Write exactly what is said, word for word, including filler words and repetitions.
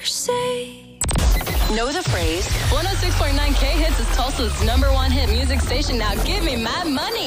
say. Know the phrase? one oh six point nine K Hits is Tulsa's number one hit music station. Now give me my money.